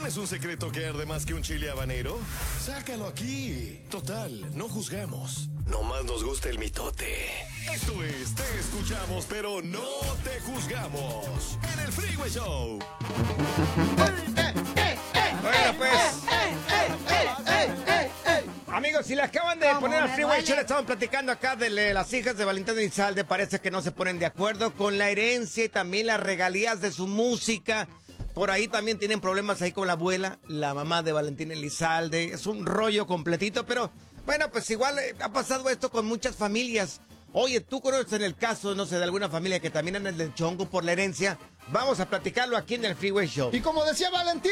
¿Tienes un secreto que arde más que un chile habanero? Sácalo aquí. Total, no juzgamos. Nomás nos gusta el mitote. Esto es Te Escuchamos, pero no te juzgamos. En el Freeway Show. Bueno, pues. Amigos, si le acaban de poner al Freeway Show, le estaban platicando acá de las hijas de Valentín Elizalde. Parece que no se ponen de acuerdo con la herencia y también las regalías de su música. Por ahí también tienen problemas ahí con la abuela, la mamá de Valentín Elizalde. Es un rollo completito, pero bueno, pues igual ha pasado esto con muchas familias. Oye, ¿tú conoces en el caso, no sé, de alguna familia que también anda en el chongo por la herencia? Vamos a platicarlo aquí en el Freeway Show. Y como decía Valentín...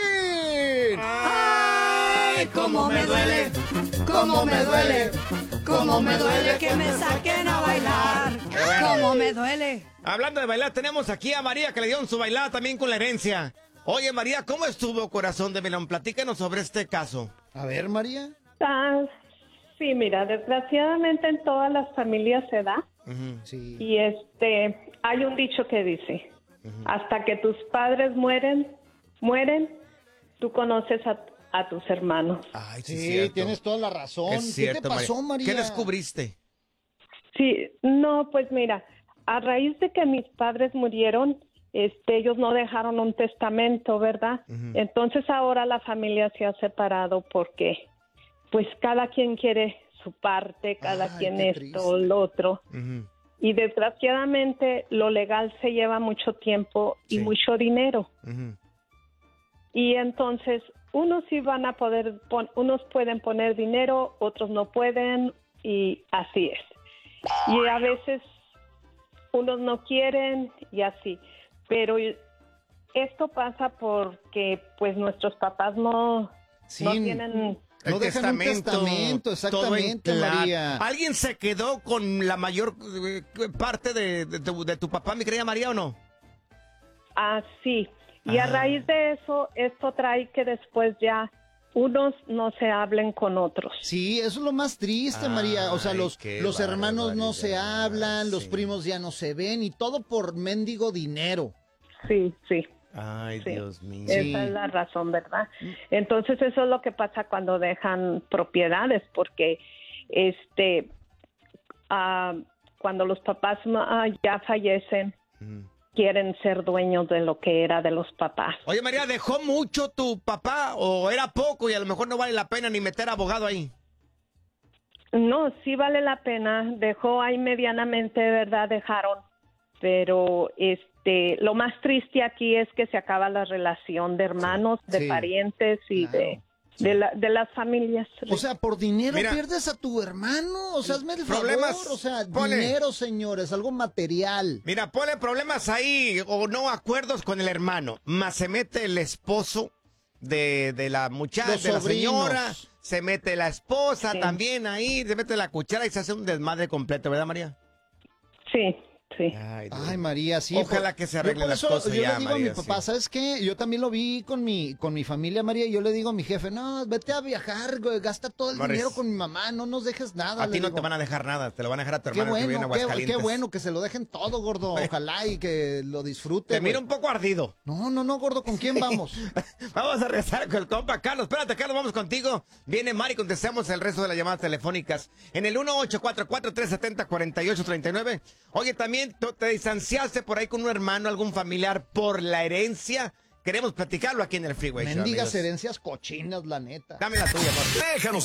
¡Ay, cómo me duele! ¡Cómo me duele! ¡Cómo me duele que me saquen a bailar! ¡Cómo me duele! Hablando de bailar, tenemos aquí a María que le dieron su bailada también con la herencia. Oye, María, ¿cómo estuvo Corazón de Melón? Platícanos sobre este caso. A ver, María. Sí, mira, desgraciadamente en todas las familias se da. Sí. Y hay un dicho que dice, hasta que tus padres mueren, tú conoces a tus hermanos. Ay, Sí, tienes toda la razón. Es cierto, ¿Qué te pasó, María? ¿Qué descubriste? Sí, no, pues mira, a raíz de que mis padres murieron, ellos no dejaron un testamento, ¿verdad? Entonces ahora la familia se ha separado porque pues cada quien quiere su parte, cada quien qué esto, lo otro. Y desgraciadamente lo legal se lleva mucho tiempo y mucho dinero. Y entonces unos sí van a poder, unos pueden poner dinero, otros no pueden y así es. Y a veces unos no quieren y así. Pero esto pasa porque pues nuestros papás no tienen... No dejan un testamento, exactamente, María. ¿Alguien se quedó con la mayor parte de tu papá, mi querida María, o no? Sí. Y a raíz de eso, esto trae que después ya unos no se hablen con otros. Sí, eso es lo más triste, María. O sea, los hermanos no se hablan, los primos ya no se ven y todo por mendigo dinero. Sí. Ay, Sí. Dios mío. Esa es la razón, ¿verdad? Entonces eso es lo que pasa cuando dejan propiedades, porque cuando los papás ya fallecen, quieren ser dueños de lo que era de los papás. Oye, María, ¿dejó mucho tu papá o era poco y a lo mejor no vale la pena ni meter abogado ahí? No, sí vale la pena. Dejó ahí medianamente, ¿verdad? Dejaron, pero lo más triste aquí es que se acaba la relación de hermanos, de parientes y de las familias. O sea, por dinero Mira, pierdes a tu hermano. O sea, hazme el favor. O sea, ponle dinero, señores, algo material. Mira, ponle problemas ahí o no acuerdos con el hermano. Más se mete el esposo de la muchacha, Los de la sobrinos. señora. Se mete la esposa también ahí. Se mete la cuchara y se hace un desmadre completo, ¿verdad, María? Sí. Ay, María, sí. Ojalá que se arreglen las cosas yo ya, le digo María, a mi papá, ¿sabes qué? Yo también lo vi con mi familia, María, y yo le digo a mi jefe, no, vete a viajar, güey, gasta todo el dinero con mi mamá, no nos dejes nada. A ti no te van a dejar nada, te lo van a dejar a tu hermano que vive en Aguascalientes. Qué bueno, que se lo dejen todo, gordo, ojalá y que lo disfrute. Te miro un poco ardido. No, gordo, ¿con quién vamos? Vamos a regresar con el compa Carlos. Espérate, Carlos, vamos contigo. Viene Mari, contestamos el resto de las llamadas telefónicas en el 1844-370-4839. Oye, también te distanciaste por ahí con un hermano, algún familiar por la herencia. Queremos platicarlo aquí en el Freeway Show, Mendigas amigos. herencias cochinas, la neta. Dame la tuya, por favor. Déjanos